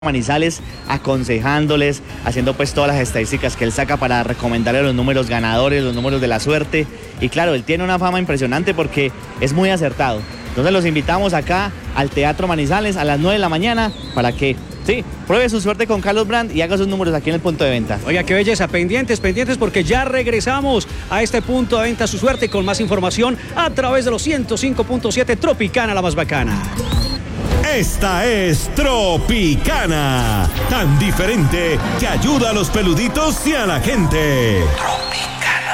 Manizales, aconsejándoles, haciendo pues todas las estadísticas que él saca para recomendarle los números ganadores, los números de la suerte. Y claro, él tiene una fama impresionante porque es muy acertado. Entonces los invitamos acá al Teatro Manizales a las 9 de la mañana para que, sí, pruebe su suerte con Carlos Brand y haga sus números aquí en el punto de venta. Oiga, qué belleza, pendientes porque ya regresamos a este punto de venta, su suerte, con más información a través de los 105.7 Tropicana, la más bacana. Esta es Tropicana, tan diferente que ayuda a los peluditos y a la gente.